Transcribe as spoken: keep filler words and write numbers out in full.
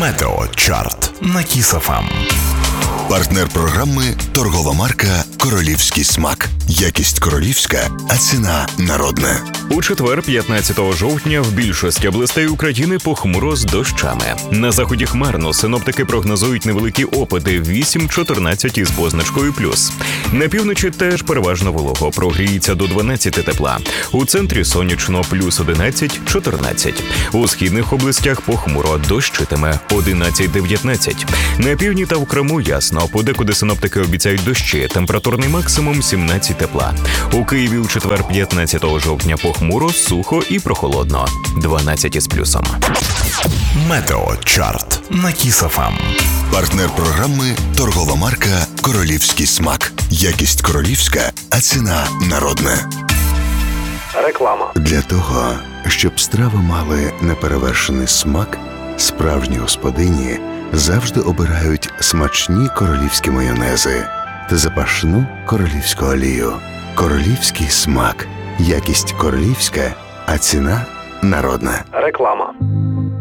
Метеочарт на Кіс еф ем. Партнер програми – торгова марка «Королівський смак». Якість королівська, а ціна народна. У четвер, п'ятнадцятого жовтня, в більшості областей України похмуро з дощами. На заході хмарно, синоптики прогнозують невеликі опади вісім-чотирнадцять із позначкою плюс. На півночі теж переважно волого, прогріється до дванадцяти тепла. У центрі сонячно плюс одинадцять-чотирнадцять. У східних областях похмуро, дощитиме одинадцять-дев'ятнадцять. На півдні та в Криму ясно, подекуди синоптики обіцяють дощі, температурний максимум сімнадцять тепла. У Києві у четвер, п'ятнадцятого жовтня, похмуро, сухо і прохолодно, дванадцять із плюсом. Метеочарт на Кіс еф ем. Партнер програми – торгова марка «Королівський смак». Якість королівська, а ціна народна. Реклама. Для того, щоб страви мали неперевершений смак, справжні господині завжди обирають смачні королівські майонези та запашну королівську олію. Королівський смак. Якість королівська, а ціна народна. Реклама.